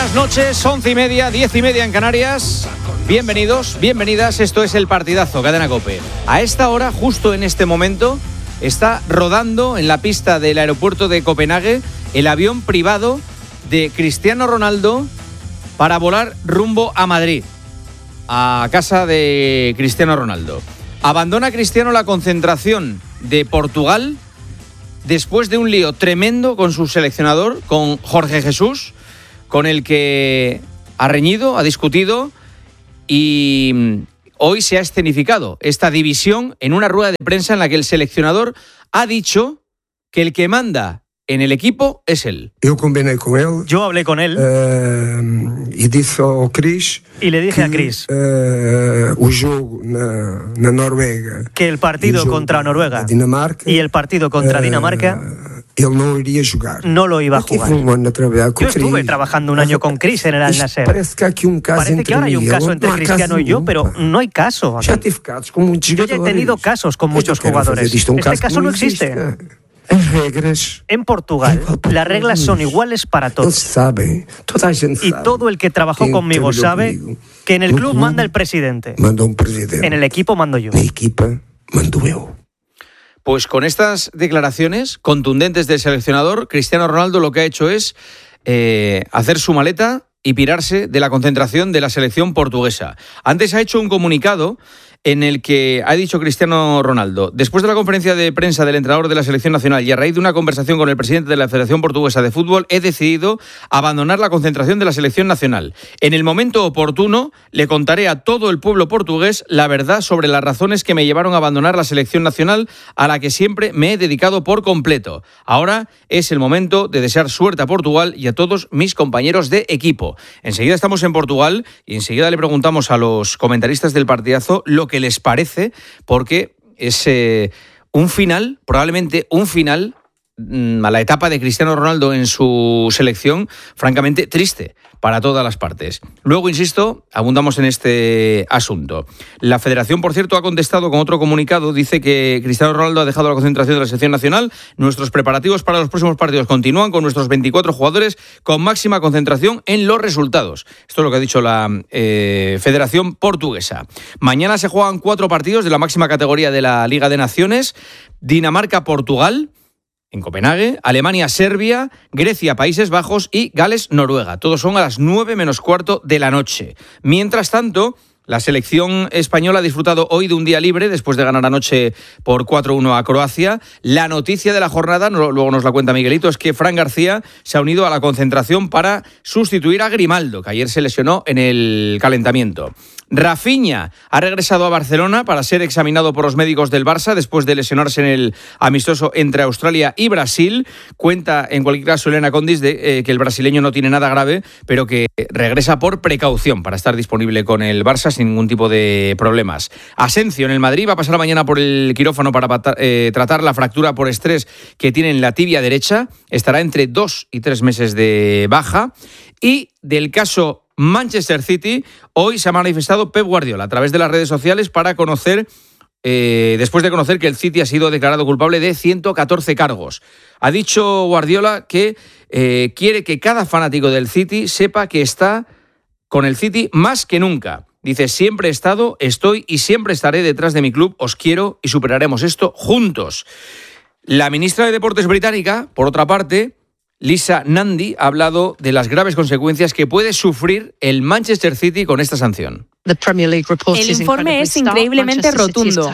buenas noches, 11:30, 10:30 en Canarias. Bienvenidos, bienvenidas, esto es El Partidazo, Cadena COPE. A esta hora, justo en este momento, está rodando en la pista del aeropuerto de Copenhague el avión privado de Cristiano Ronaldo para volar rumbo a Madrid, a casa de Cristiano Ronaldo. Abandona Cristiano la concentración de Portugal después de un lío tremendo con su seleccionador, con Jorge Jesús, con el que ha reñido, ha discutido y hoy se ha escenificado esta división en una rueda de prensa en la que el seleccionador ha dicho que el que manda en el equipo es él. Yo hablé con él y le dije a Chris que el partido contra Noruega y el partido contra Dinamarca no lo iba a jugar. Yo estuve trabajando un año con Chris en el Al Nassr. Parece que ahora hay un caso entre Cristiano y yo, pero no hay caso. Yo ya he tenido casos con muchos jugadores. Este caso no existe. En Portugal, las reglas son iguales para todos. Y todo el que trabajó conmigo sabe que en el club manda el presidente. En el equipo mando yo. Pues con estas declaraciones contundentes del seleccionador, Cristiano Ronaldo lo que ha hecho es hacer su maleta y pirarse de la concentración de la selección portuguesa. Antes ha hecho un comunicado en el que ha dicho Cristiano Ronaldo: después de la conferencia de prensa del entrenador de la selección nacional y a raíz de una conversación con el presidente de la Federación Portuguesa de Fútbol, he decidido abandonar la concentración de la selección nacional. En el momento oportuno le contaré a todo el pueblo portugués la verdad sobre las razones que me llevaron a abandonar la selección nacional, a la que siempre me he dedicado por completo. Ahora es el momento de desear suerte a Portugal y a todos mis compañeros de equipo. Enseguida estamos en Portugal y enseguida le preguntamos a los comentaristas del partidazo lo que les parece, porque es un final, probablemente un final a la etapa de Cristiano Ronaldo en su selección, francamente triste para todas las partes. Luego, insisto, abundamos en este asunto. La Federación, por cierto, ha contestado con otro comunicado. Dice que Cristiano Ronaldo ha dejado la concentración de la selección nacional. Nuestros preparativos para los próximos partidos continúan con nuestros 24 jugadores con máxima concentración en los resultados. Esto es lo que ha dicho la Federación Portuguesa. Mañana se juegan 4 partidos de la máxima categoría de la Liga de Naciones. Dinamarca-Portugal en Copenhague, Alemania-Serbia, Grecia-Países Bajos y Gales-Noruega. Todos son a las 9:15 de la noche. Mientras tanto, la selección española ha disfrutado hoy de un día libre después de ganar anoche por 4-1 a Croacia. La noticia de la jornada, luego nos la cuenta Miguelito, es que Fran García se ha unido a la concentración para sustituir a Grimaldo, que ayer se lesionó en el calentamiento. Rafinha ha regresado a Barcelona para ser examinado por los médicos del Barça después de lesionarse en el amistoso entre Australia y Brasil. Cuenta, en cualquier caso, Elena Condis de que el brasileño no tiene nada grave, pero que regresa por precaución para estar disponible con el Barça sin ningún tipo de problemas. Asensio en el Madrid va a pasar mañana por el quirófano para tratar la fractura por estrés que tiene en la tibia derecha. Estará entre 2 y 3 meses de baja. Y del caso Manchester City, hoy se ha manifestado Pep Guardiola a través de las redes sociales para conocer, después de conocer que el City ha sido declarado culpable de 114 cargos. Ha dicho Guardiola que quiere que cada fanático del City sepa que está con el City más que nunca. Dice: siempre he estado, estoy y siempre estaré detrás de mi club, os quiero y superaremos esto juntos. La ministra de Deportes británica, por otra parte, Lisa Nandy, ha hablado de las graves consecuencias que puede sufrir el Manchester City con esta sanción. El informe es increíblemente rotundo.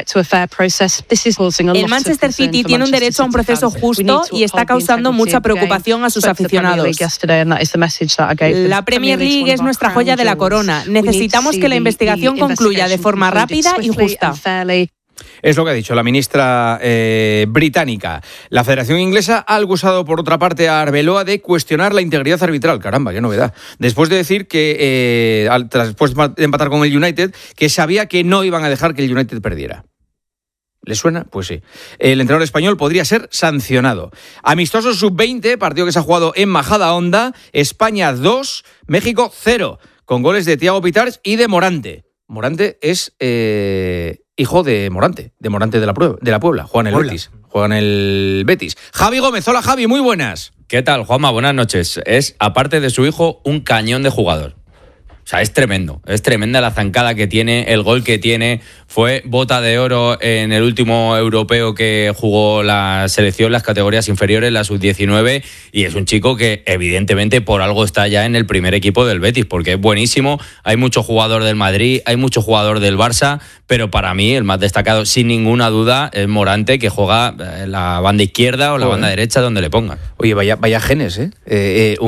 El Manchester City tiene un derecho a un proceso justo y está causando mucha preocupación a sus aficionados. La Premier League es nuestra joya de la corona. Necesitamos que la investigación concluya de forma rápida y justa. Es lo que ha dicho la ministra británica. La Federación Inglesa ha acusado, por otra parte, a Arbeloa de cuestionar la integridad arbitral. Caramba, qué novedad. Después de decir que, después de empatar con el United, que sabía que no iban a dejar que el United perdiera. ¿Le suena? Pues sí. El entrenador español podría ser sancionado. Amistoso sub-20, partido que se ha jugado en Majadahonda. España 2, México 0, con goles de Thiago Pitarch y de Morante. Morante es hijo de Morante de la Puebla. Juega en el Betis. Javi Gómez, hola Javi, muy buenas. ¿Qué tal, Juanma? Buenas noches. Es, aparte de su hijo, un cañón de jugador. O sea, es tremendo. Es tremenda la zancada que tiene, el gol que tiene. Fue bota de oro en el último europeo que jugó la selección, las categorías inferiores, la sub-19. Y es un chico que, evidentemente, por algo está ya en el primer equipo del Betis, porque es buenísimo. Hay mucho jugador del Madrid, hay mucho jugador del Barça, pero para mí el más destacado, sin ninguna duda, es Morante, que juega en la banda izquierda o la banda derecha, donde le pongan. Oye, vaya genes, ¿eh?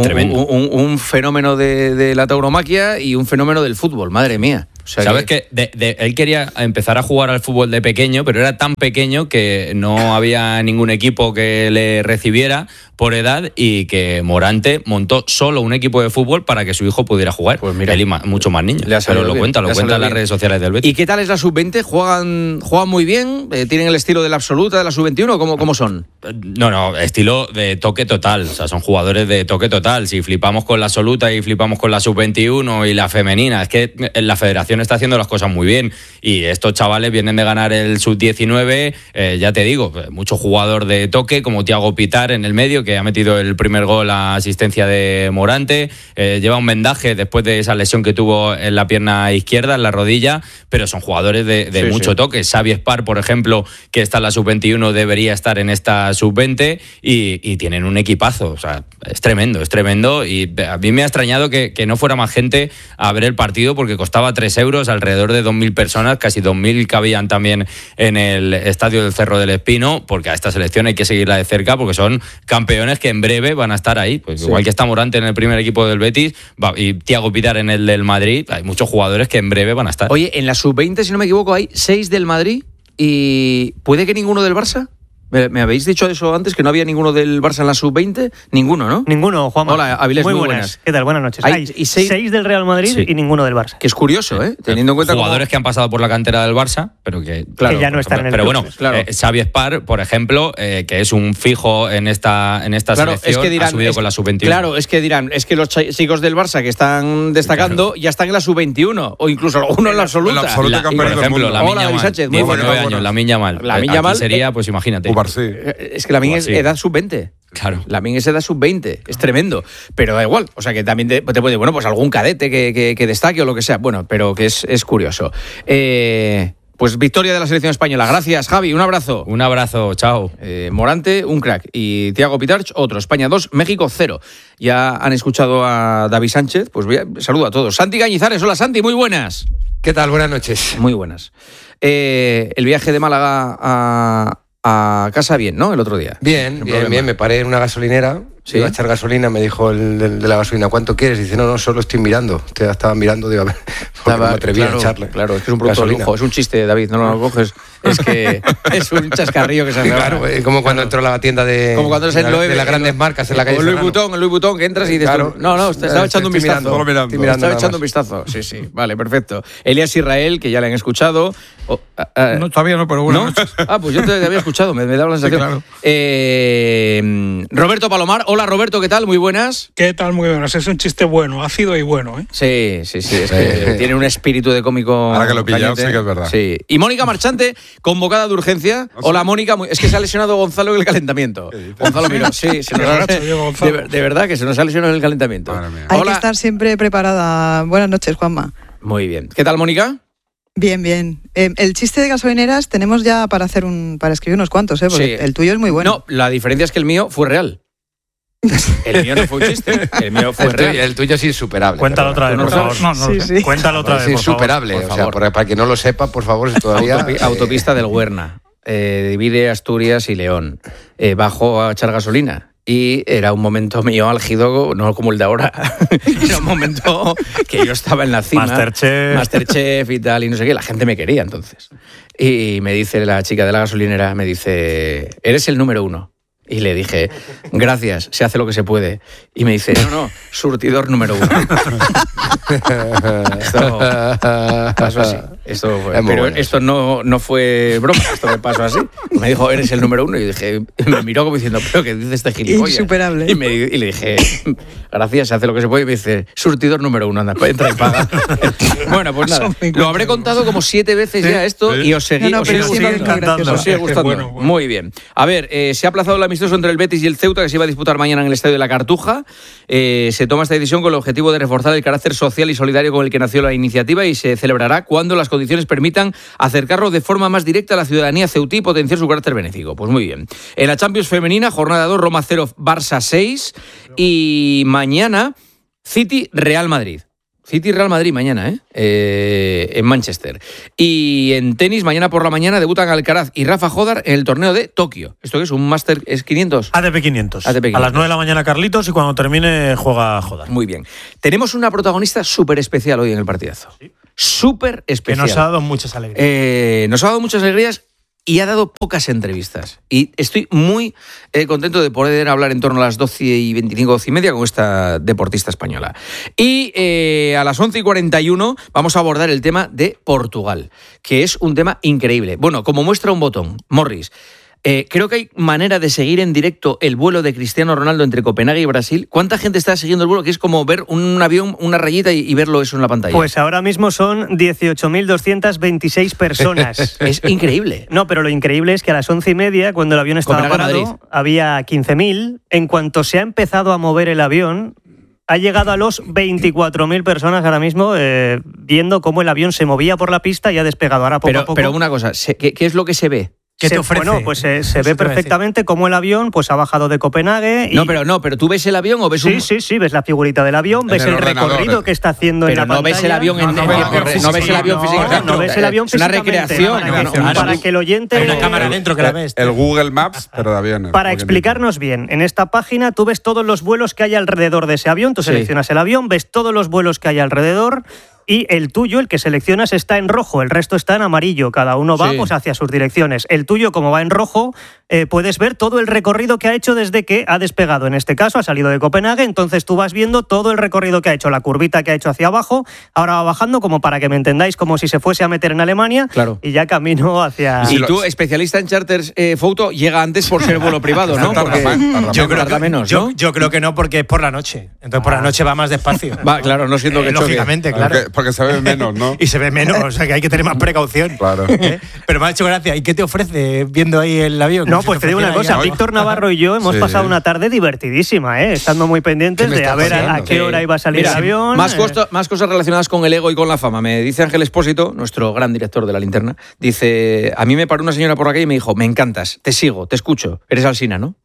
Un fenómeno de la tauromaquia y un fenómeno del fútbol, madre mía. O sea, ¿sabes que él quería empezar a jugar al fútbol de pequeño, pero era tan pequeño que no había ningún equipo que le recibiera por edad, y que Morante montó solo un equipo de fútbol para que su hijo pudiera jugar? Pues mira, él y muchos más niños. Pero lo cuenta en las redes sociales del Betis. ¿Y qué tal es la sub-20? ¿Juegan muy bien? ¿Tienen el estilo de la absoluta, de la sub-21? ¿Cómo son? No, estilo de toque total. O sea, son jugadores de toque total. Si flipamos con la absoluta y flipamos con la sub-21 y la femenina, es que la federación está haciendo las cosas muy bien. Y estos chavales vienen de ganar el sub-19, ya te digo, mucho jugador de toque, como Thiago Pitar en el medio, que ha metido el primer gol a asistencia de Morante. Lleva un vendaje después de esa lesión que tuvo en la pierna izquierda, en la rodilla, pero son jugadores de mucho toque. Xavi Espar, por ejemplo, que está en la sub-21, debería estar en esta sub-20, y tienen un equipazo. O sea, es tremendo, y a mí me ha extrañado que no fuera más gente a ver el partido, porque costaba 3 euros, alrededor de 2.000 personas, casi 2.000 cabían también en el estadio del Cerro del Espino, porque a esta selección hay que seguirla de cerca, porque son campeones que en breve van a estar ahí. Pues igual que está Morante en el primer equipo del Betis y Thiago Pitar en el del Madrid, hay muchos jugadores que en breve van a estar. Oye, en la sub-20, si no me equivoco, hay 6 del Madrid y ¿puede que ninguno del Barça? ¿Me habéis dicho eso antes, que no había ninguno del Barça en la sub-20? Ninguno, ¿no? Ninguno, Juanma. Hola, Avilés, muy buenas. ¿Qué tal? Buenas noches. Hay 6 del Real Madrid y ninguno del Barça. Que es curioso, teniendo en cuenta jugadores que han pasado por la cantera del Barça, pero que ya no están en el Pero club, bueno, claro. Xavi Espar, por ejemplo, que es un fijo en esta selección, es que dirán, ha subido con la sub-21. Claro, es que dirán, es que los chicos del Barça que están destacando ya están en la sub-21, o incluso alguno en la absoluta. Por ejemplo, Lamine Yamal, 19 años, Lamine Yamal. Lamine Yamal sería, pues imagínate. Es que Lamine es edad sub-20. Claro. Lamine es edad sub-20. Es tremendo. Pero da igual. O sea, que también te puede, bueno, pues algún cadete que destaque o lo que sea. Bueno, pero que es curioso. Pues victoria de la selección española. Gracias, Javi. Un abrazo. Un abrazo. Chao. Morante, un crack. Y Thiago Pitarch, otro. España 2, México 0. Ya han escuchado a David Sánchez. Pues saludo a todos. Santi Cañizares. Hola, Santi. Muy buenas. ¿Qué tal? Buenas noches. Muy buenas. El viaje de Málaga a casa bien, ¿no? El otro día. Bien. Me paré en una gasolinera. ¿Sí? Iba a echar gasolina, me dijo el de la gasolina, ¿cuánto quieres? Y dice, no, solo estoy mirando. Te estaba mirando, digo, a ver, porque me atreví a echarle. Claro, es que es un producto de lujo. Es un chiste, David, no lo coges. Es que es un chascarrillo que se hace. Claro, como cuando entró a la tienda de las grandes marcas en la calle. El Louis Vuitton, que entras y dices, claro, no, estaba echando un vistazo. Estaba echando un vistazo. Sí, vale, perfecto. Elías Israel, que ya le han escuchado. No, todavía no, pero bueno. ¿No? Pues yo te había escuchado, me daba la sensación. Sí, claro. Roberto Palomar. Hola, Roberto, ¿qué tal? Muy buenas. ¿Qué tal? Muy buenas. Es un chiste bueno, ácido y bueno, ¿eh? Sí. Es que tiene un espíritu de cómico. Ahora que lo he pillado, sí que es verdad. Sí. Y Mónica Marchante, convocada de urgencia. Hola, Mónica. Es que se ha lesionado Gonzalo en el calentamiento. Gonzalo Miró. Sí, de verdad que se nos ha lesionado en el calentamiento. Hay que estar siempre preparada. Buenas noches, Juanma. Muy bien. ¿Qué tal, Mónica? Bien. El chiste de gasolineras tenemos ya para escribir unos cuantos, porque el tuyo es muy bueno. No, la diferencia es que el mío fue real. El mío no fue un chiste, el mío fue real. El tuyo sí es superable. Cuéntalo otra vez, por favor. Sí. Cuéntalo otra vez, por favor. Es superable, o sea, para que no lo sepa, por favor, si todavía... Autopista del Huerna, divide Asturias y León. Bajo a echar gasolina. Y era un momento mío álgido, no como el de ahora. Era un momento que yo estaba en la cima. Masterchef y tal, y no sé qué. La gente me quería entonces. Y me dice la chica de la gasolinera, me dice, eres el número 1. Y le dije, gracias, se hace lo que se puede. Y me dice, no, surtidor número 1. Esto pasó así. Esto no fue broma, esto me pasó así. Me dijo, eres el número 1, y dije, me miró como diciendo, pero ¿qué dice este gilipollas? Insuperable. Y le dije, gracias, se hace lo que se puede, y me dice, surtidor número 1, anda, entra y paga. Bueno, pues nada, lo habré contado como 7 veces ya esto, y os sigue gustando. Bueno. Muy bien. A ver, se ha aplazado el amistoso entre el Betis y el Ceuta, que se iba a disputar mañana en el Estadio de la Cartuja. Se toma esta decisión con el objetivo de reforzar el carácter social y solidario con el que nació la iniciativa, y se celebrará cuando las condiciones permitan acercarlo de forma más directa a la ciudadanía ceutí y potenciar su carácter benéfico. Pues muy bien. En la Champions femenina, jornada 2, Roma 0, Barça 6, y mañana City-Real Madrid. City-Real Madrid mañana, en Manchester. Y en tenis, mañana por la mañana debutan Alcaraz y Rafa Jodar en el torneo de Tokio. ¿Esto qué es? ¿Un Master 500? ATP 500. A las 9 de la mañana Carlitos, y cuando termine juega Jodar. Muy bien. Tenemos una protagonista súper especial hoy en el partidazo. ¿Sí? Súper especial. Que nos ha dado muchas alegrías. Nos ha dado muchas alegrías y ha dado pocas entrevistas. Y estoy muy contento de poder hablar en torno a las 12:25, 12:30 con esta deportista española. Y a las 11:41 vamos a abordar el tema de Portugal, que es un tema increíble. Bueno, como muestra un botón, Morris, creo que hay manera de seguir en directo el vuelo de Cristiano Ronaldo entre Copenhague y Brasil. ¿Cuánta gente está siguiendo el vuelo? Que es como ver un avión, una rayita y verlo eso en la pantalla. Pues ahora mismo son 18.226 personas. Es increíble. No, pero lo increíble es que a las 11:30, cuando el avión estaba parado, había 15.000. En cuanto se ha empezado a mover el avión, ha llegado a los 24.000 personas ahora mismo, viendo cómo el avión se movía por la pista y ha despegado. Ahora poco a poco. Pero una cosa, ¿qué es lo que se ve? ¿Qué te ofrece? Bueno, pues se ve perfectamente cómo el avión pues ha bajado de Copenhague. Pero ¿tú ves el avión o ves Sí, ves la figurita del avión, ves el recorrido que está haciendo en la pantalla. Pero no ves el avión no ves el avión físicamente. No ves el avión físicamente. Es una recreación. Para que el oyente... Hay una cámara dentro que la ves. El Google Maps, pero de aviones. Para explicarnos bien, en esta página tú ves todos los vuelos que hay alrededor de ese avión, tú seleccionas el avión, ves todos los vuelos que hay alrededor, y el tuyo, el que seleccionas, está en rojo, el resto está en amarillo, cada uno va pues hacia sus direcciones. El tuyo, como va en rojo, puedes ver todo el recorrido que ha hecho desde que ha despegado. En este caso ha salido de Copenhague, entonces tú vas viendo todo el recorrido que ha hecho, la curvita que ha hecho hacia abajo, ahora va bajando, como para que me entendáis, como si se fuese a meter en Alemania, y ya camino hacia... Y tú, especialista en charters, Fouto, llega antes por ser vuelo privado, ¿no? Porque yo creo que menos, ¿no? Yo creo que no, porque es por la noche, entonces por la noche va más despacio. Va, claro, no siento que lógicamente, claro. Porque se ve menos, ¿no? Y se ve menos, o sea que hay que tener más precaución. Claro. Pero me ha hecho gracia. ¿Y qué te ofrece viendo ahí el avión? No, pues te digo una cosa. Víctor Navarro y yo hemos pasado una tarde divertidísima, estando muy pendientes de a ver a qué hora iba a salir el avión. Más cosas relacionadas con el ego y con la fama. Me dice Ángel Espósito, nuestro gran director de La Linterna, dice, a mí me paró una señora por la calle y me dijo, me encantas, te sigo, te escucho, eres Alsina, ¿no?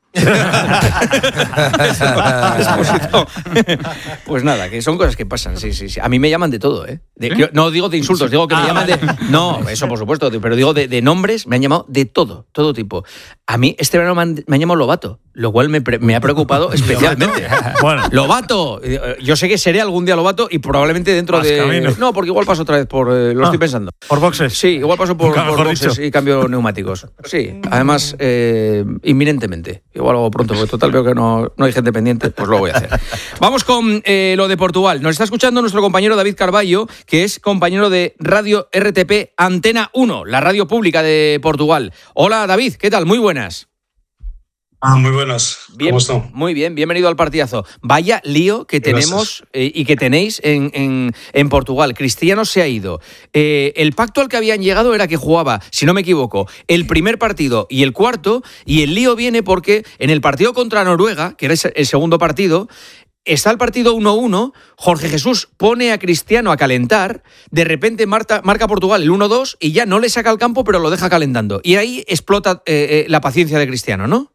Pues nada, que son cosas que pasan, sí. A mí me llaman de todo, no digo de insultos, digo que me llaman de... No, eso por supuesto, pero digo de nombres, me han llamado de todo tipo. A mí este verano me han llamado Lobato, lo cual me ha preocupado especialmente. Bueno. ¡Lobato! Yo sé que seré algún día Lobato y probablemente dentro de... Camino. No, porque igual paso otra vez por... lo estoy pensando. ¿Por boxes? Sí, igual paso por boxes y cambio neumáticos. Sí, además, inminentemente. Igual hago pronto, porque total veo que no hay gente pendiente, pues lo voy a hacer. Vamos con lo de Portugal. Nos está escuchando nuestro compañero David Carballo, que es compañero de Radio RTP Antena 1, la radio pública de Portugal. Hola David, ¿qué tal? Muy buenas. Muy buenas. ¿Cómo están? Muy bien, bienvenido al partidazo. Vaya lío que tenemos y que tenéis en Portugal. Cristiano se ha ido. El pacto al que habían llegado era que jugaba, si no me equivoco, el primer partido y el cuarto, y el lío viene porque en el partido contra Noruega, que era el segundo partido, está el partido 1-1, Jorge Jesús pone a Cristiano a calentar, de repente marca Portugal el 1-2 y ya no le saca al campo, pero lo deja calentando. Y ahí explota la paciencia de Cristiano, ¿no?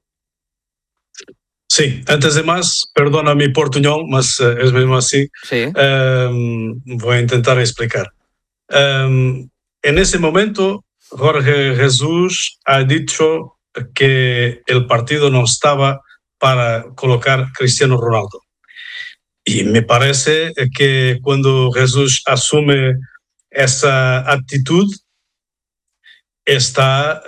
Sí, antes de más, perdona mi portuñol, mas es mismo así. Sí. Voy a intentar explicar. En ese momento, Jorge Jesús ha dicho que el partido no estaba para colocar Cristiano Ronaldo. Y me parece que cuando Jesús asume esa actitud, está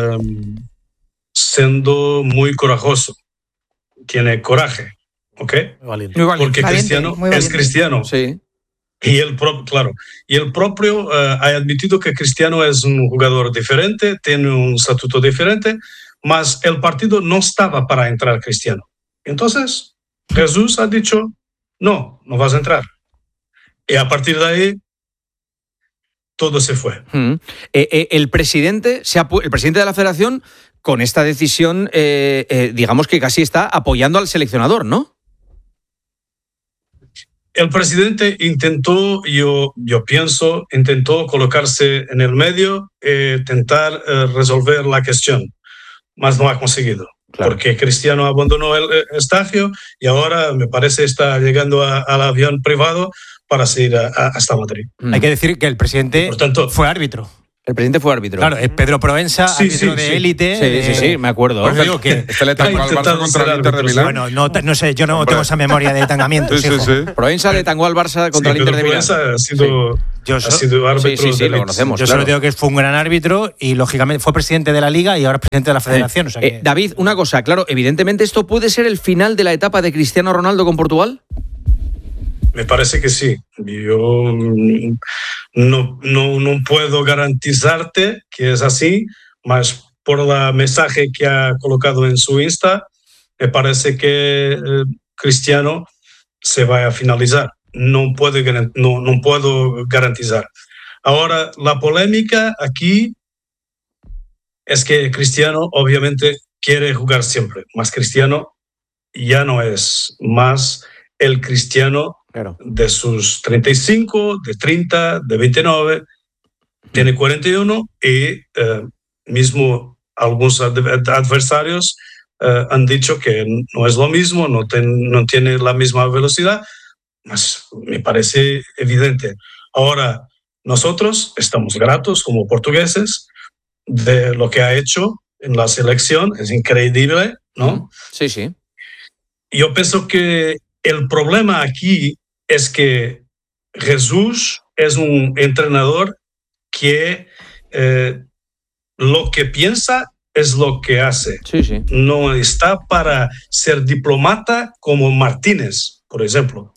siendo muy corajoso. Tiene coraje, ¿ok? Muy valiente. Porque Cristiano es Cristiano. Sí. Y el propio ha admitido que Cristiano es un jugador diferente, tiene un estatuto diferente, mas el partido no estaba para entrar Cristiano. Entonces, Jesús ha dicho, no vas a entrar. Y a partir de ahí, todo se fue. El presidente de la federación, con esta decisión, digamos que casi está apoyando al seleccionador, ¿no? El presidente intentó colocarse en el medio e intentar resolver la cuestión, mas no ha conseguido. Claro. Porque Cristiano abandonó el estadio y ahora me parece está llegando al avión privado para ir hasta Madrid. Hay que decir que el presidente fue árbitro. El presidente fue árbitro. Claro, es Pedro Provenza, árbitro de élite. Sí, me acuerdo. Pues digo que este le tangó al Barça contra el Inter de Milán. Bueno, no sé, yo no tengo esa memoria de tangamiento. Sí. Provenza le tangó al Barça contra el Inter de Milán. Provenza ha sido árbitro. Sí, lo conocemos. Yo solo digo que fue un gran árbitro y lógicamente fue presidente de la Liga y ahora es presidente de la Federación. O sea que... David, una cosa, claro, evidentemente esto puede ser el final de la etapa de Cristiano Ronaldo con Portugal. Me parece que sí. Yo no puedo garantizarte que es así, mas por el mensaje que ha colocado en su Insta, me parece que Cristiano se va a finalizar. No puedo garantizar. Ahora, la polémica aquí es que Cristiano obviamente quiere jugar siempre, mas Cristiano ya no es más el Cristiano de sus 35, de 30, de 29, tiene 41 y mismo algunos adversarios han dicho que no es lo mismo, no tiene la misma velocidad, mas me parece evidente. Ahora, nosotros estamos gratos como portugueses de lo que ha hecho en la selección, es increíble, ¿no? Sí. Yo pienso que el problema aquí es que Jesús es un entrenador que lo que piensa es lo que hace. Sí. No está para ser diplomata como Martínez, por ejemplo.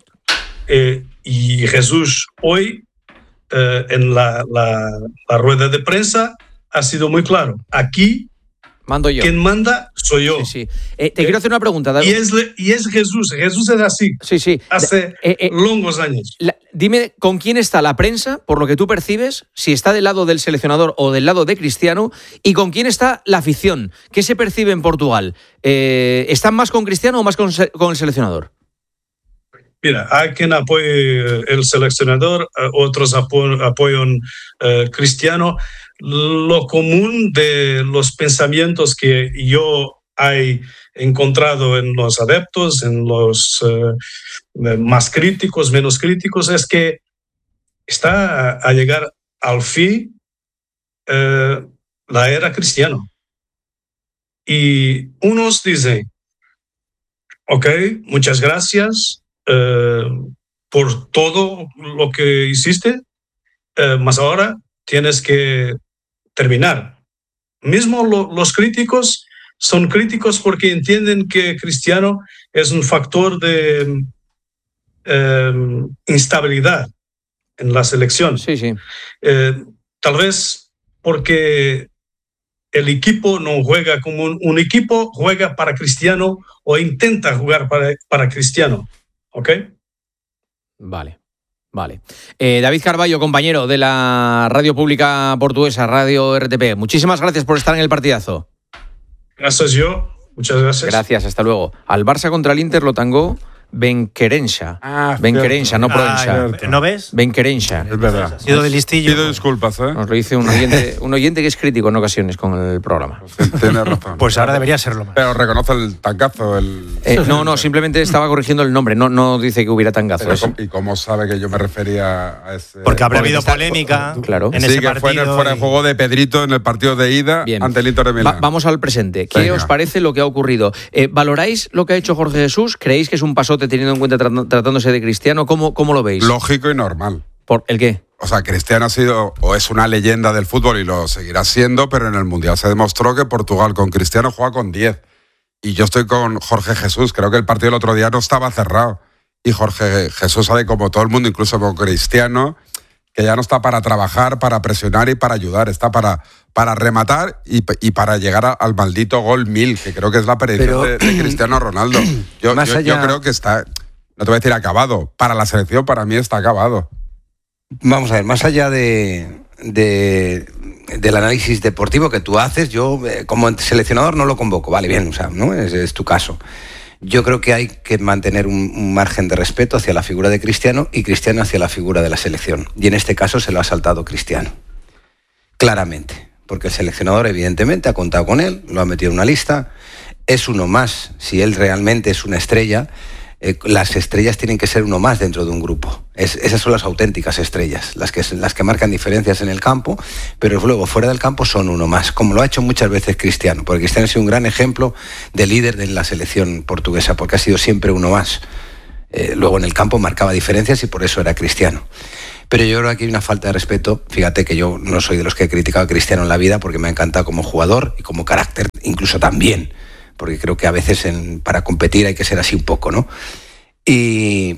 Y Jesús hoy, en la rueda de prensa, ha sido muy claro. Aquí mando yo. Quien manda soy yo. Sí. Te quiero hacer una pregunta, David. Y es Jesús. Jesús es así. Sí. Hace longos años. Dime con quién está la prensa, por lo que tú percibes, si está del lado del seleccionador o del lado de Cristiano, y con quién está la afición. ¿Qué se percibe en Portugal? ¿Están más con Cristiano o más con el seleccionador? Mira, hay quien apoye el seleccionador, otros apoyan Cristiano. Lo común de los pensamientos que yo he encontrado en los adeptos, en los más críticos, menos críticos, es que está a llegar al fin la era Cristiano. Y unos dicen, ok, muchas gracias por todo lo que hiciste, mas ahora tienes que terminar. Mismo los críticos son críticos porque entienden que Cristiano es un factor de instabilidad en la selección. Sí. Tal vez porque el equipo no juega como un equipo, juega para Cristiano o intenta jugar para Cristiano. ¿Ok? Vale. David Carballo, compañero de la radio pública portuguesa, Radio RTP. Muchísimas gracias por estar en el partidazo. Gracias yo. Muchas gracias. Gracias, hasta luego. Al Barça contra el Inter lo tangó Benquerença. Benquerença, no Provenza. ¿No ves? Benquerença. Es verdad. Sido de listillo. Pido disculpas, Nos lo dice un oyente que es crítico en ocasiones con el programa. Tienes razón. Pues ahora debería serlo más. Pero reconoce el tangazo. No, simplemente estaba corrigiendo el nombre. No dice que hubiera tangazo. ¿Y cómo sabe que yo me refería a ese? Porque habrá habido polémica. Claro. En ese que partido fue en el fuera de juego de Pedrito en el partido de ida ante el Inter de Milán. Vamos al presente. ¿Qué os parece lo que ha ocurrido? ¿Valoráis lo que ha hecho Jorge Jesús? ¿Creéis que es un pasote teniendo en cuenta tratándose de Cristiano? ¿Cómo lo veis? Lógico y normal. ¿Por el qué? O sea, Cristiano ha sido o es una leyenda del fútbol y lo seguirá siendo, pero en el Mundial se demostró que Portugal con Cristiano juega con 10. Y yo estoy con Jorge Jesús. Creo que el partido del otro día no estaba cerrado. y Jorge Jesús sabe, como todo el mundo, incluso como Cristiano, que ya no está para trabajar, para presionar y para ayudar, está para rematar y para llegar al maldito gol 1000, que creo que es la aparición de Cristiano Ronaldo. Yo creo que está, no te voy a decir acabado, para la selección para mí está acabado. Vamos a ver, más allá del análisis deportivo que tú haces, yo como seleccionador no lo convoco, vale, bien, o sea, ¿no? Es tu caso. Yo creo que hay que mantener un margen de respeto hacia la figura de Cristiano y Cristiano hacia la figura de la selección. Y en este caso se lo ha saltado Cristiano. Claramente. Porque el seleccionador evidentemente ha contado con él, lo ha metido en una lista. Es uno más. Si él realmente es una estrella, las estrellas tienen que ser uno más dentro de un grupo. Esas son las auténticas estrellas, las que marcan diferencias en el campo, pero luego fuera del campo son uno más, como lo ha hecho muchas veces Cristiano, porque Cristiano ha sido un gran ejemplo de líder de la selección portuguesa, porque ha sido siempre uno más. Luego en el campo marcaba diferencias y por eso era Cristiano. Pero yo creo que aquí hay una falta de respeto. Fíjate que yo no soy de los que he criticado a Cristiano en la vida, porque me ha encantado como jugador y como carácter, incluso también, porque creo que a veces para competir hay que ser así un poco, ¿no? Y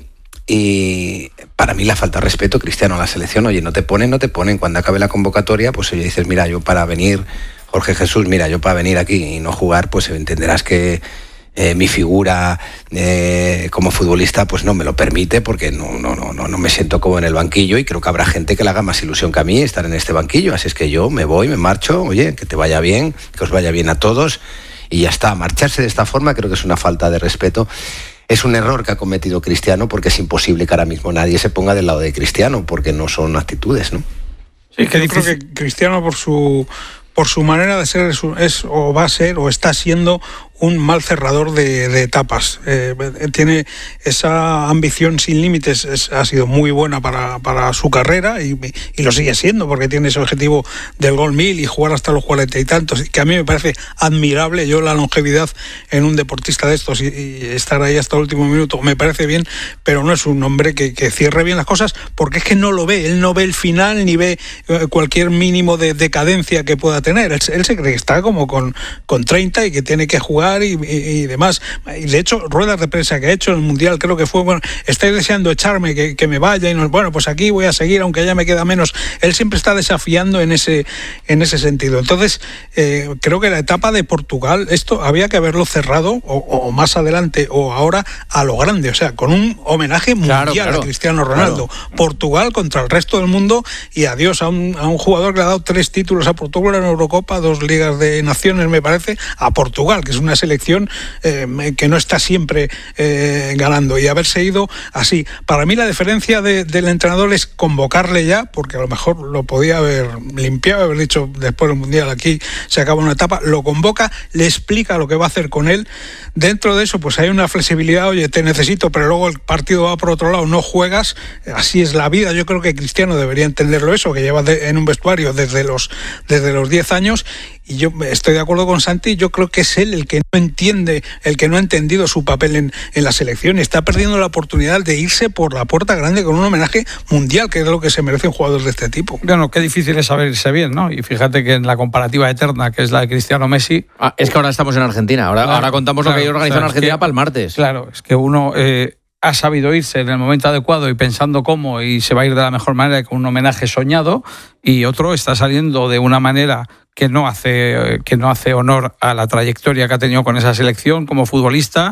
para mí la falta de respeto, Cristiano, a la selección, oye, no te ponen, cuando acabe la convocatoria, pues oye, dices, mira, yo para venir, Jorge Jesús, mira, yo para venir aquí y no jugar, pues entenderás que mi figura como futbolista pues no me lo permite, porque no me siento como en el banquillo, y creo que habrá gente que le haga más ilusión que a mí estar en este banquillo, así es que yo me voy, me marcho, oye, que te vaya bien, que os vaya bien a todos, y ya está. Marcharse de esta forma creo que es una falta de respeto. Es un error que ha cometido Cristiano, porque es imposible que ahora mismo nadie se ponga del lado de Cristiano, porque no son actitudes, ¿no? Sí, que yo creo que Cristiano por su manera de ser es o va a ser o está siendo un mal cerrador de etapas. Tiene esa ambición sin límites, ha sido muy buena para su carrera y lo sigue siendo, porque tiene ese objetivo del gol 1000 y jugar hasta los 40 y tantos, que a mí me parece admirable. Yo la longevidad en un deportista de estos y estar ahí hasta el último minuto me parece bien, pero no es un hombre que cierre bien las cosas, porque es que no lo ve, él no ve el final ni ve cualquier mínimo de decadencia que pueda tener. Él se cree que está como con 30 y que tiene que jugar y demás. Y de hecho, ruedas de prensa que ha hecho en el Mundial, creo que fue, bueno, estáis deseando echarme, que me vaya, y no, bueno, pues aquí voy a seguir, aunque ya me queda menos. Él siempre está desafiando en ese sentido. Entonces, creo que la etapa de Portugal, esto había que haberlo cerrado, o más adelante, o ahora, a lo grande, o sea, con un homenaje mundial a Cristiano Ronaldo. Claro. Portugal contra el resto del mundo, y adiós a un jugador que le ha dado 3 títulos a Portugal en Eurocopa, 2 Ligas de Naciones, me parece, a Portugal, que es una selección que no está siempre ganando, y haberse ido así. Para mí la diferencia del entrenador es convocarle ya, porque a lo mejor lo podía haber limpiado, haber dicho después del Mundial, aquí se acaba una etapa, lo convoca, le explica lo que va a hacer con él. Dentro de eso pues hay una flexibilidad, oye, te necesito, pero luego el partido va por otro lado, no juegas, así es la vida. Yo creo que Cristiano debería entenderlo, eso, que lleva en un vestuario desde los 10 años, y yo estoy de acuerdo con Santi. Yo creo que es él el que no entiende, el que no ha entendido su papel en la selección, y está perdiendo la oportunidad de irse por la puerta grande con un homenaje mundial, que es lo que se merece un jugador de este tipo. Bueno, qué difícil es saber irse bien, ¿no? Y fíjate que en la comparativa eterna, que es la de Cristiano Messi... es que ahora estamos en Argentina, ahora contamos lo que hay organizado en Argentina para el martes. Claro, es que uno... ha sabido irse en el momento adecuado y pensando cómo, y se va a ir de la mejor manera, con un homenaje soñado, y otro está saliendo de una manera que no hace honor a la trayectoria que ha tenido con esa selección como futbolista,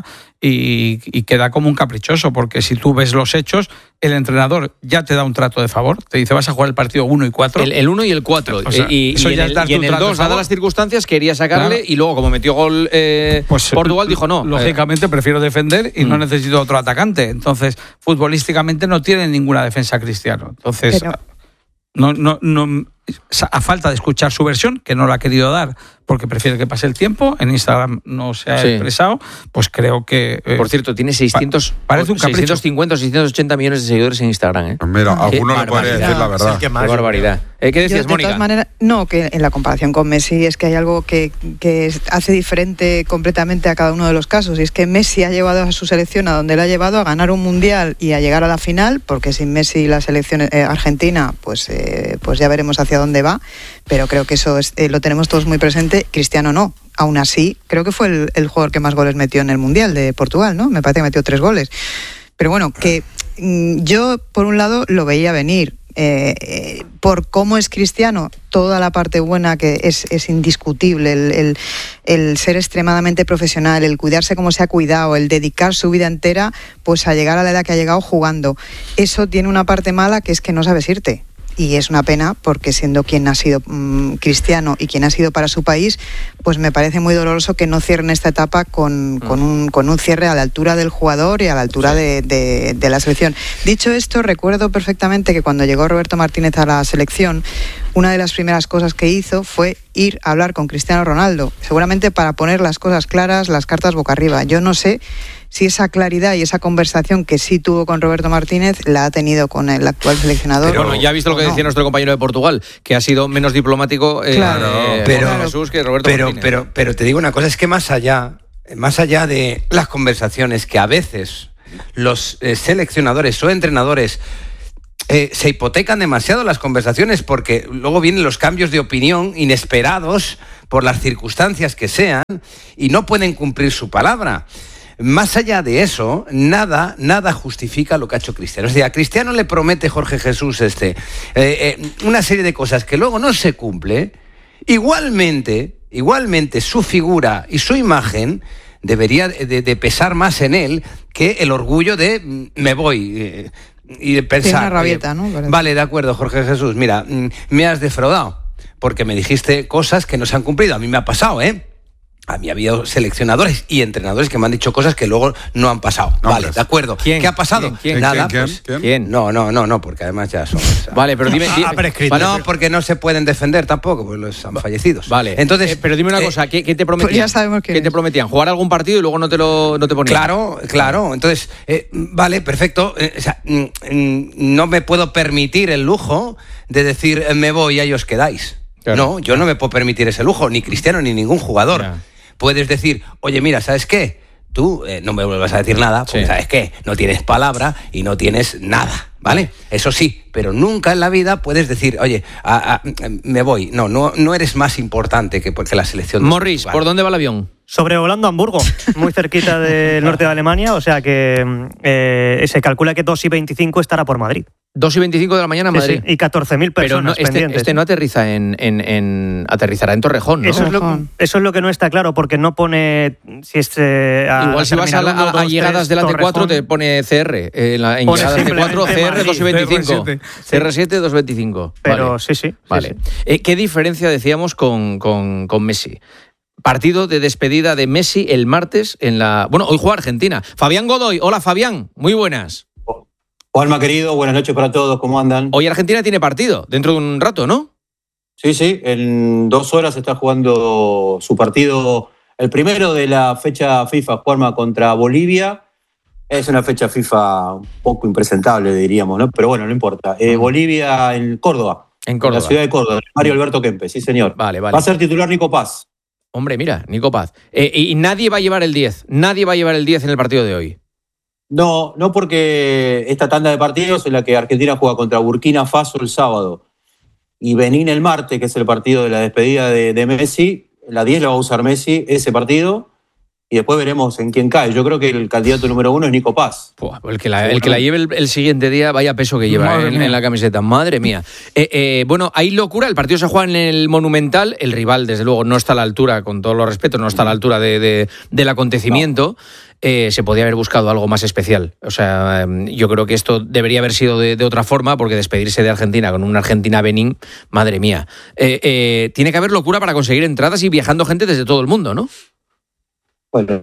y queda como un caprichoso, porque si tú ves los hechos, el entrenador ya te da un trato de favor, te dice vas a jugar el partido 1 y 4. El 1 y el 4. O sea, y en el 2, dadas las circunstancias, quería sacarle, claro. Y luego, como metió gol Portugal, dijo no. Lógicamente prefiero defender y no necesito otro atacante. Entonces, futbolísticamente no tiene ninguna defensa Cristiano. Entonces, no, a falta de escuchar su versión, que no la ha querido dar porque prefiere que pase el tiempo, en Instagram no se ha expresado, pues creo que... Por cierto, tiene 650 o 680 millones de seguidores en Instagram. Pues mira, alguno le podría decir la verdad. Qué barbaridad. ¿Qué decías, Mónica? De todas maneras, no, que en la comparación con Messi es que hay algo que hace diferente completamente a cada uno de los casos, y es que Messi ha llevado a su selección a donde la ha llevado, a ganar un mundial y a llegar a la final, porque sin Messi la selección argentina, pues ya veremos hacia dónde va, pero creo que eso lo tenemos todos muy presente. Cristiano no. Aún así, creo que fue el jugador que más goles metió en el Mundial de Portugal, ¿no? Me parece que metió 3 goles. Pero bueno, que yo por un lado lo veía venir. Por cómo es Cristiano, toda la parte buena que es indiscutible, el ser extremadamente profesional, el cuidarse como se ha cuidado, el dedicar su vida entera pues a llegar a la edad que ha llegado jugando. Eso tiene una parte mala, que es que no sabes irte. Y es una pena, porque siendo quien ha sido Cristiano y quien ha sido para su país, pues me parece muy doloroso que no cierren esta etapa con un cierre a la altura del jugador y a la altura de la selección. Dicho esto, recuerdo perfectamente que cuando llegó Roberto Martínez a la selección, una de las primeras cosas que hizo fue ir a hablar con Cristiano Ronaldo, seguramente para poner las cosas claras, las cartas boca arriba. Yo no sé si esa claridad y esa conversación que sí tuvo con Roberto Martínez la ha tenido con el actual seleccionador. Pero bueno, ya ha visto lo que decía nuestro compañero de Portugal, que ha sido menos diplomático Jesús que Roberto Martínez. Pero te digo una cosa, es que más allá de las conversaciones que a veces los seleccionadores o entrenadores se hipotecan demasiado las conversaciones, porque luego vienen los cambios de opinión inesperados por las circunstancias que sean y no pueden cumplir su palabra. Más allá de eso, nada justifica lo que ha hecho Cristiano. O sea, a Cristiano le promete Jorge Jesús una serie de cosas que luego no se cumple. Igualmente su figura y su imagen debería de pesar más en él que el orgullo de me voy y de pensar. Tiene una rabieta, ¿no? Vale, de acuerdo, Jorge Jesús, mira, me has defraudado porque me dijiste cosas que no se han cumplido. A mí me ha pasado, A mí ha habido seleccionadores y entrenadores que me han dicho cosas que luego no han pasado. No, vale, de acuerdo. ¿Quién? ¿Qué ha pasado? ¿Quién? Nada. ¿Quién? No, porque además ya son... Vale, pero dime... No, porque no se pueden defender tampoco, pues los han fallecidos. Vale. Entonces, pero dime una cosa, ¿qué te prometían? Pues ya sabemos ¿Qué te prometían? ¿Jugar algún partido y luego no te ponían? Claro. Entonces, vale, perfecto. No me puedo permitir el lujo de decir me voy y ahí os quedáis. Claro. No, yo no me puedo permitir ese lujo, ni Cristiano ni ningún jugador. Ya. Puedes decir, oye, mira, ¿sabes qué? Tú no me vuelvas a decir nada, porque ¿sabes qué? No tienes palabra y no tienes nada, ¿vale? Eso sí, pero nunca en la vida puedes decir, oye, me voy. No eres más importante que la selección. Morris, ¿por dónde va el avión? Sobrevolando Hamburgo, muy cerquita del norte de Alemania, o sea que se calcula que 2:25 estará por Madrid. 2:25 de la mañana en Madrid. Sí, y 14.000 personas pendientes. Este no aterriza aterrizará en Torrejón, ¿no? Eso es lo que no está claro, porque no pone si es igual si vas a llegadas de la T4 te pone CR, en llegadas de T4 CR 2:25. CR7 2:25. Pero vale. sí. Vale. Sí. ¿Qué diferencia decíamos con Messi? Partido de despedida de Messi el martes hoy juega Argentina. Fabián Godoy, hola Fabián, muy buenas. Juanma querido, buenas noches para todos, ¿cómo andan? Hoy Argentina tiene partido, dentro de un rato, ¿no? Sí, en 2 horas está jugando su partido, el primero de la fecha FIFA, Juanma, contra Bolivia. Es una fecha FIFA un poco impresentable, diríamos, ¿no? Pero bueno, no importa. Bolivia en Córdoba. En la ciudad de Córdoba, Mario Alberto Kempes, sí señor. Vale. Va a ser titular Nico Paz. Hombre, mira, Nico Paz. Y nadie va a llevar el 10. Nadie va a llevar el 10 en el partido de hoy. No porque esta tanda de partidos en la que Argentina juega contra Burkina Faso el sábado y Benín el martes, que es el partido de la despedida de Messi, la 10 la va a usar Messi, ese partido, y después veremos en quién cae. Yo creo que el candidato número 1 es Nico Paz. El que la lleve el siguiente día, vaya peso que lleva en la camiseta. Madre mía. Bueno, hay locura. El partido se juega en el Monumental. El rival, desde luego, no está a la altura, con todos los respetos, no está a la altura del acontecimiento. Se podía haber buscado algo más especial. O sea, yo creo que esto debería haber sido de otra forma, porque despedirse de Argentina con una Argentina-Benín, madre mía. Tiene que haber locura para conseguir entradas y viajando gente desde todo el mundo, ¿no? Bueno,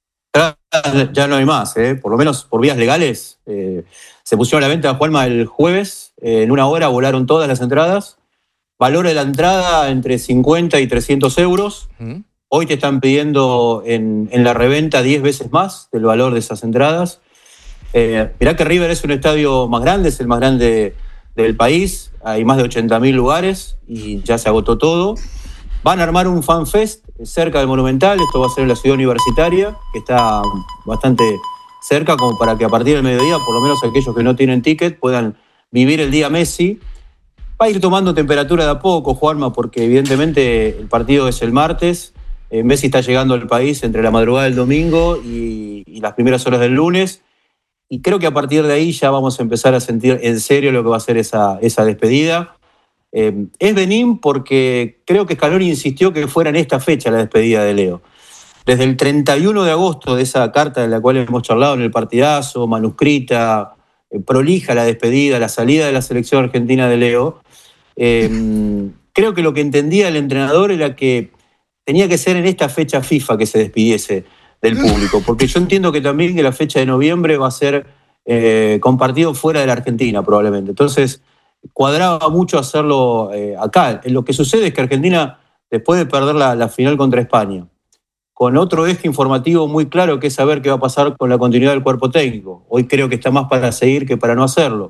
ya no hay más, por lo menos por vías legales. Se pusieron a la venta, Juanma, el jueves. En 1 hora volaron todas las entradas. Valor de la entrada entre 50 y 300 euros. Hoy te están pidiendo en la reventa 10 veces más del valor de esas entradas. Mirá que River es un estadio más grande, es el más grande del país. Hay más de 80.000 lugares y ya se agotó todo. Van a armar un fanfest cerca del Monumental. Esto va a ser en la ciudad universitaria, que está bastante cerca, como para que a partir del mediodía, por lo menos aquellos que no tienen ticket, puedan vivir el día Messi. Va a ir tomando temperatura de a poco, Juanma, porque evidentemente el partido es el martes. Messi está llegando al país entre la madrugada del domingo y las primeras horas del lunes. y creo que a partir de ahí ya vamos a empezar a sentir en serio lo que va a ser esa despedida. Es Benín porque creo que Scaloni insistió que fuera en esta fecha la despedida de Leo. Desde el 31 de agosto, de esa carta de la cual hemos charlado en el partidazo, manuscrita, prolija la despedida, la salida de la selección argentina de Leo, creo que lo que entendía el entrenador era que tenía que ser en esta fecha FIFA que se despidiese del público, porque yo entiendo que también que la fecha de noviembre va a ser compartido fuera de la Argentina probablemente. Entonces, cuadraba mucho hacerlo acá. Lo que sucede es que Argentina, después de perder la final contra España, con otro eje informativo muy claro que es saber qué va a pasar con la continuidad del cuerpo técnico. Hoy creo que está más para seguir que para no hacerlo.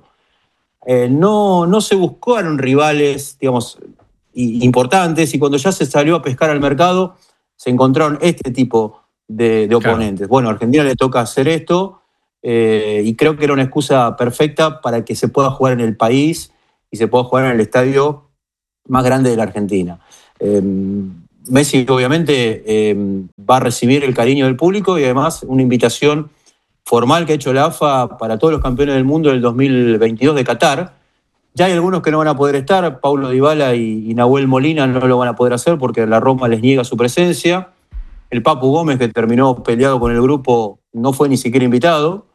No se buscaron rivales, digamos, importantes, y cuando ya se salió a pescar al mercado, se encontraron este tipo de oponentes. Claro. Bueno, a Argentina le toca hacer esto, y creo que era una excusa perfecta para que se pueda jugar en el país y se pueda jugar en el estadio más grande de la Argentina. Messi obviamente va a recibir el cariño del público y además una invitación formal que ha hecho la AFA para todos los campeones del mundo del 2022 de Qatar. Ya hay algunos que no van a poder estar, Paulo Dybala y Nahuel Molina no lo van a poder hacer porque la Roma les niega su presencia. El Papu Gómez, que terminó peleado con el grupo, no fue ni siquiera invitado.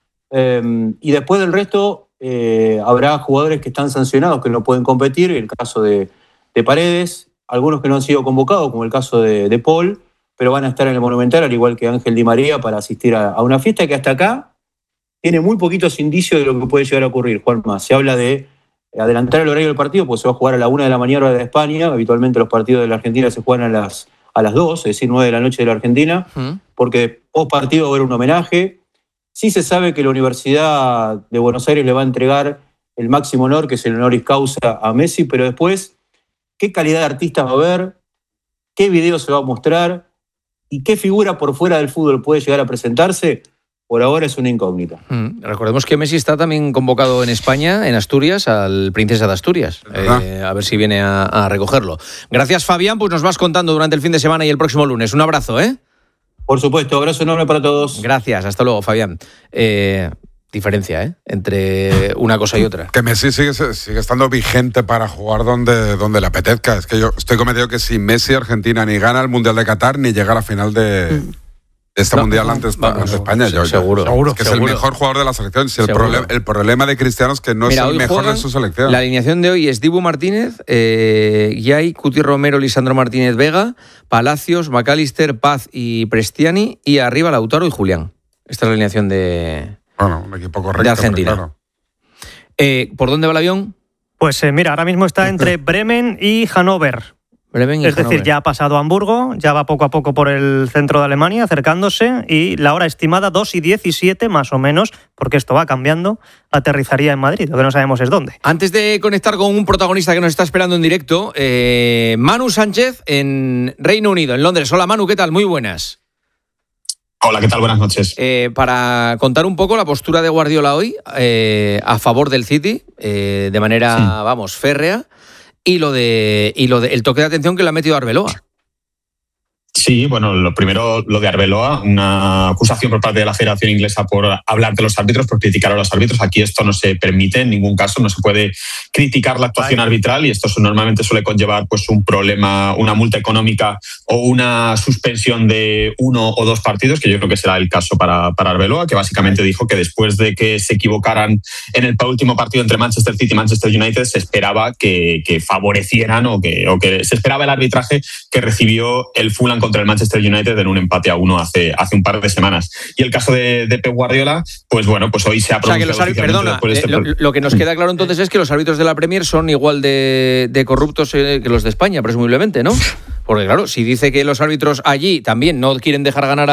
Y después del resto habrá jugadores que están sancionados que no pueden competir, el caso de Paredes, algunos que no han sido convocados, como el caso de Paul, pero van a estar en el Monumental, al igual que Ángel Di María, para asistir a una fiesta que hasta acá tiene muy poquitos indicios de lo que puede llegar a ocurrir, Juanma. Se habla de adelantar el horario del partido, pues se va a jugar a la 1 de la mañana hora de España. Habitualmente los partidos de la Argentina se juegan a las 2, es decir, 9 de la noche de la Argentina, porque post partido va a haber un homenaje. Sí se sabe que la Universidad de Buenos Aires le va a entregar el máximo honor, que es el honoris causa a Messi, pero después, ¿qué calidad de artistas va a haber? ¿Qué video se va a mostrar? ¿Y qué figura por fuera del fútbol puede llegar a presentarse? Por ahora es una incógnita. Recordemos que Messi está también convocado en España, en Asturias, al Princesa de Asturias. A ver si viene a recogerlo. Gracias, Fabián. Pues nos vas contando durante el fin de semana y el próximo lunes. Un abrazo, ¿eh? Por supuesto, abrazo enorme para todos. Gracias, hasta luego, Fabián. Diferencia, entre una cosa y otra. Que Messi sigue estando vigente para jugar donde le apetezca. Es que yo estoy convencido que si Messi, Argentina ni gana el Mundial de Qatar ni llega a la final de Mundial ante España. Seguro. Es que es el mejor jugador de la selección. Si el problema de Cristiano es que no es el mejor de su selección. La alineación de hoy es Dibu Martínez, Yay, Cuti Romero, Lisandro Martínez Vega, Palacios, McAllister, Paz y Prestiani, y arriba Lautaro y Julián. Esta es la alineación de... Bueno, un equipo correcto. De Argentina. Claro. ¿Por dónde va el avión? Pues mira, ahora mismo está entre Bremen y Hannover. Es decir, ya ha pasado a Hamburgo, ya va poco a poco por el centro de Alemania, acercándose, y la hora estimada 2:17 más o menos, porque esto va cambiando, aterrizaría en Madrid, lo que no sabemos es dónde. Antes de conectar con un protagonista que nos está esperando en directo, Manu Sánchez en Reino Unido, en Londres. Hola Manu, ¿qué tal? Muy buenas. Hola, ¿qué tal? Buenas noches. Para contar un poco la postura de Guardiola hoy a favor del City, de manera, férrea, y lo de el toque de atención que le ha metido Arbeloa. Sí, bueno, lo primero, lo de Arbeloa, una acusación por parte de la Federación Inglesa por hablar de los árbitros, por criticar a los árbitros. Aquí esto no se permite en ningún caso, no se puede criticar la actuación arbitral, y esto normalmente suele conllevar pues un problema, una multa económica o una suspensión de 1 o 2 partidos, que yo creo que será el caso para Arbeloa, que básicamente dijo que después de que se equivocaran en el último partido entre Manchester City y Manchester United, se esperaba que favorecieran o que se esperaba el arbitraje que recibió el Fulham contra el Manchester United en un empate a 1 hace un par de semanas. Y el caso de Pep Guardiola, pues bueno, pues hoy se ha pronunciado. Lo que nos queda claro entonces es que los árbitros de la Premier son igual de corruptos que los de España, presumiblemente, ¿no? Porque claro, si dice que los árbitros allí también no quieren dejar ganar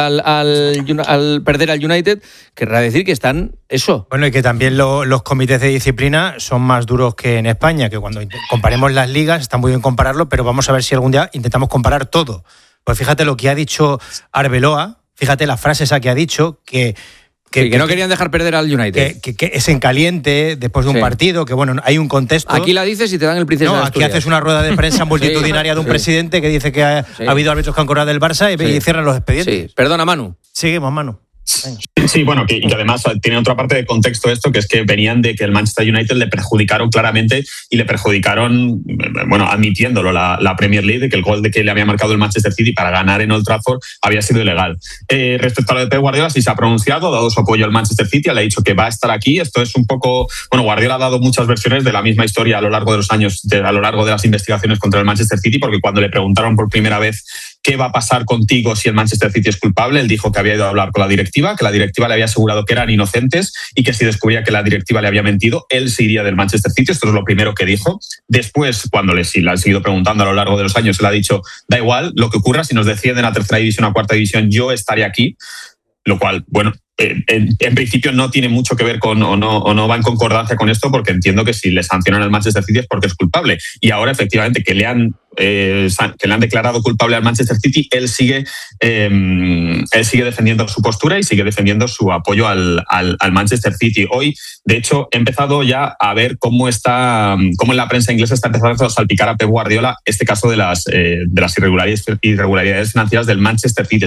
al perder al United, querrá decir que están eso. Bueno, y que también los comités de disciplina son más duros que en España, que cuando comparemos las ligas está muy bien compararlo, pero vamos a ver si algún día intentamos comparar todo. Pues fíjate lo que ha dicho Arbeloa, fíjate la frase esa que ha dicho, que no querían dejar perder al United. Que es en caliente después de un partido, que bueno, hay un contexto. Aquí la dices y te dan el Princesa de Asturias. Aquí haces una rueda de prensa multitudinaria de un presidente que dice que ha habido árbitros que han cobrado del Barça y cierran los expedientes. Sí. Perdona, Manu. Seguimos, Manu. Sí, bueno, y que además tiene otra parte de contexto esto, que es que venían de que el Manchester United le perjudicaron claramente y le perjudicaron, bueno, admitiéndolo la Premier League, de que el gol de que le había marcado el Manchester City para ganar en Old Trafford había sido ilegal. Respecto a lo de Pep Guardiola, sí se ha pronunciado, ha dado su apoyo al Manchester City, le ha dicho que va a estar aquí. Esto es un poco, bueno, Guardiola ha dado muchas versiones de la misma historia a lo largo de los años, a lo largo de las investigaciones contra el Manchester City, porque cuando le preguntaron por primera vez ¿qué va a pasar contigo si el Manchester City es culpable?, él dijo que había ido a hablar con la directiva, que la directiva le había asegurado que eran inocentes y que si descubría que la directiva le había mentido, él se iría del Manchester City. Esto es lo primero que dijo. Después, cuando le han seguido preguntando a lo largo de los años, él ha dicho, da igual lo que ocurra, si nos descienden a tercera división o a cuarta división, yo estaré aquí. Lo cual, bueno, en principio no tiene mucho que ver con o no va en concordancia con esto, porque entiendo que si le sancionan al Manchester City es porque es culpable. Y ahora, efectivamente, que le han declarado culpable al Manchester City, él sigue defendiendo su postura y sigue defendiendo su apoyo al Manchester City. Hoy, de hecho, he empezado ya a ver cómo en la prensa inglesa está empezando a salpicar a Pep Guardiola este caso de las irregularidades financieras del Manchester City.